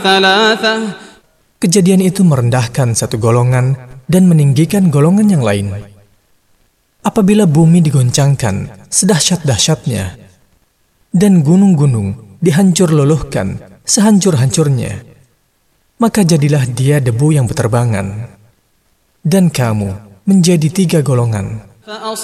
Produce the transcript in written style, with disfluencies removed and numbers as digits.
ثلاثة. Kejadian itu merendahkan satu golongan dan meninggikan golongan yang lain. Apabila bumi digoncangkan sedahsyat-dahsyatnya dan gunung-gunung dihancur luluhkan sehancur-hancurnya, maka jadilah dia debu yang berterbangan, dan kamu menjadi 3 golongan.